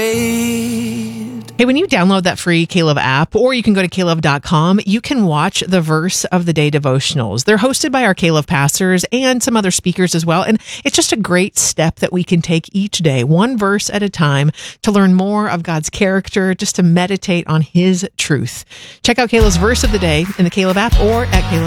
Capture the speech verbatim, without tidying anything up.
afraid. Hey, when you download that free K-Love app, or you can go to K Love dot com, you can watch the Verse of the Day devotionals. They're hosted by our K-Love pastors and some other speakers as well. And it's just a great step that we can take each day, one verse at a time, to learn more of God's character, just to meditate on His truth. Check out K-Love's Verse of the Day in the K-Love app or at K Love.